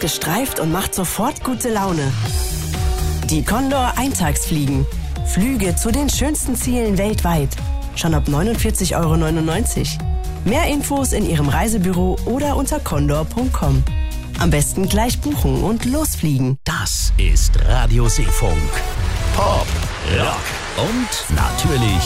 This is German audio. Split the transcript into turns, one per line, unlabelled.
gestreift und macht sofort gute Laune. Die Condor Eintagsfliegen. Flüge zu den schönsten Zielen weltweit. Schon ab 49,99 €. Mehr Infos in Ihrem Reisebüro oder unter condor.com. Am besten gleich buchen und losfliegen.
Das ist Radio Seefunk. Pop, Rock und natürlich